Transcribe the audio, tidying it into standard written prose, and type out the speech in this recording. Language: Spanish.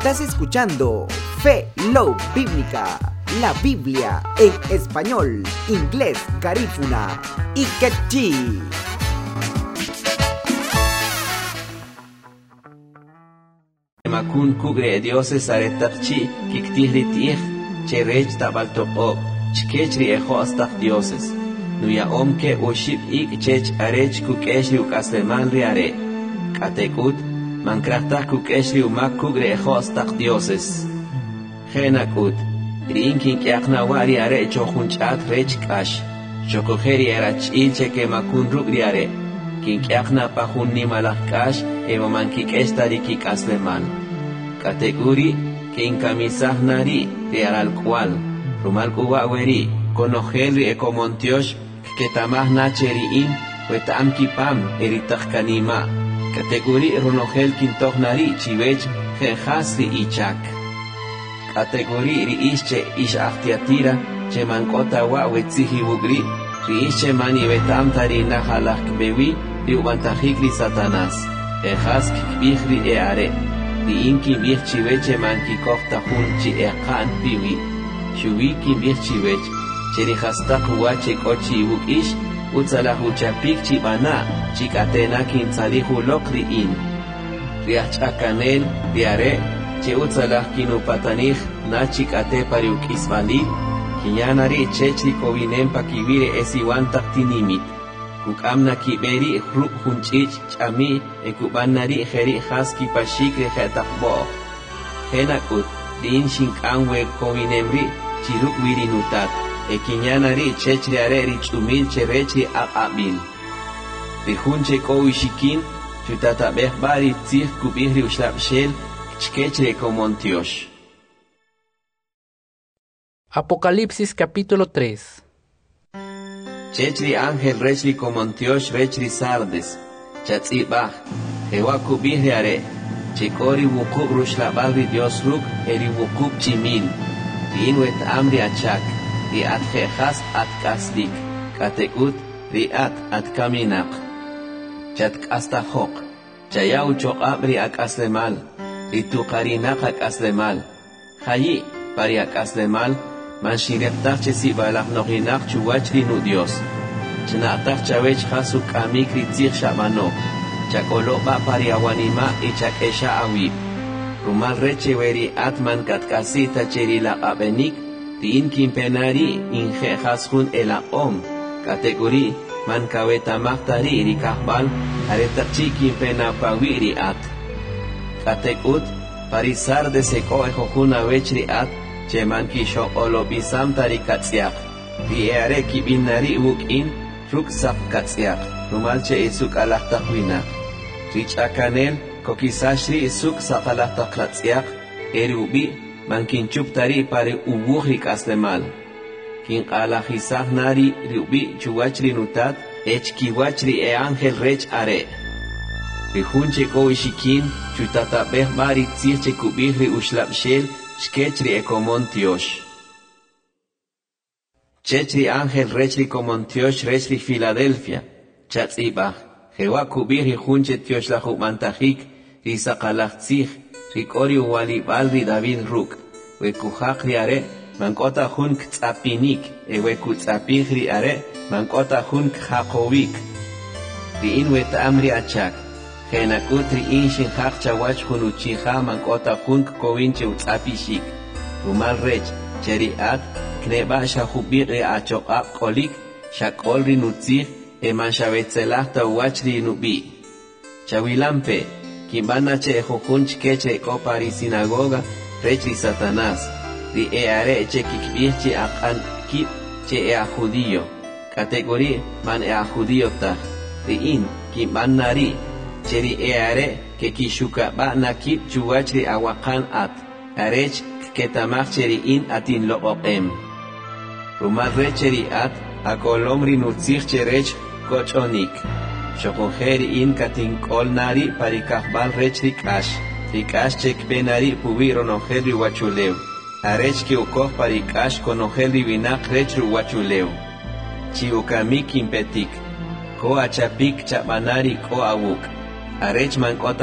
Estás escuchando Fe Love Bíblica, la Biblia en español, inglés, garífuna y quechí. Makun kugre dioses aretakchi kiktihritih cherech tabaltoqo chkechri ejostak dioses nuya omke uship ik chech arech kukeshri ukasleman riare katekut mankrahtak kukeshri umak kugre ejostak dioses genakut rinkin kyaknawari are chojunchat rech kash chokojeri erach ilche ke makun rugriare kinkyakna pahunni malakash evamanki estari kikasleman kategori kinkamisah nari real cual rumal kuwaweri konojelri ekomontiosh ketamah nacheri in wetam kipam eritach kanima kategori ronogel kintoch nari chivech jehasri ichak kategori ri ische ish ahtiatira chemankota wa wetzihi bugri ri ische mani vetam tari nahalak bewi ri ubantajikri Satanás ejask kbihri eare ri inki bih chiveche manki kohta hunchi eqan biwi shuwi ki bih chivech cheri hastak wache kochi bukish utsalahu chapik chibana chikatena kin salihu lokri in ri achakanel riare che utsalah kinu patanich na chikate pariuk ismali kinyanari chechri kovinem pakivire esiwantak tinimit kukamna kiberi hruk hunchich chami ekubanari kheri khaski pashikre khatakbo henakut din shinkanwe kovinemri chiruk wirinutat ekinyanari chechri areri chumil cherechri aqabil rihunche kowishikin chutatabeh bari tzih kubihri ushlabshel chkechre komontiosh. Apocalipsis capítulo 3. Chechri ángel rechri komontiosh rechri sardes chatzibah jewa kubihri are chekori wukub rushlabagri dios ruk eri wukub chimil riinwet amri achak riat jejas at kasdik katekut riat at kaminak chat kastahok chayau chokabri akaslemal rituqarinak akaslemal hayi pari akaslemal manshireptach chesi balach noginach chuwachri nu Dios chnatach chavech hasuk amikri tzich shamano chakoloba pariawanima ichakesha awi rumal reche veri atman katkasita cheri la abenik tin kimpenari inje hasun ela om kategori man kaweta mahtari rikahbal aretachi kimpena pawiri at katekut parisar de seko ejojuna vechri at cheman kisho olobisam tarikatsiak riere kibinari wukin ruksap katsiak rumalche isuk alahtakwina richakanel kokisashri isuk sakalahtaklatsiak erubi mankinchuptari pare ubuhrik aslemal kin alahisah nari rubi chuwachri nutat echkiwachri e ángel rech are rihunche kowishikin chutatabeh bari tzirche kubihri ushlabshel chkechri ekomontiosh. Chechri ángel rechri komontiosh rechri Filadelfia chatzibah jewa kubihri hunche tiosh la humantajik risakalachtzich rikori uwalibal ri David ruk wekuhak ri are mankota hun ktzapinik eweku tzapich ri are mankota hun khakovik ri inwet amri achak genakut ri inshin hak chawach hunuchiha mankota hun kovinche utzapishik rumal rech cheri at kneba shahubir re achokab kolik shakol ri nutzich eman shavetzelah tawach ri nubi chawilampe kimbana che jojun chkeche kopari sinagoga rechri Satanás ri eare che kikbihchi aqan kip che ea judío kategori man ea judío ta ri in kimbannari cheri eare ke kishuka ba nakip chuwachri awakan at arech ketamach cheri in atin loqem rumal recheri at akolomri nutzich cherech kochonik shokojeri in katin kolnari parikahbal rechri kash rikash chek benari pubiro noheri wachuleu arech ki ukoh parikash konoheri vinak rechru wachuleu chiukamik impetik ko achapik chabanari ko awuk arech man kota